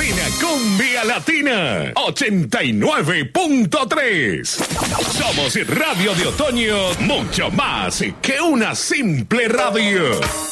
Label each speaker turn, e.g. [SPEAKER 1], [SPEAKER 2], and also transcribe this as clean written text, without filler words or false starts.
[SPEAKER 1] Cabina Cumbia Latina 89.3. Somos Radio de Otoño, mucho más que una simple radio.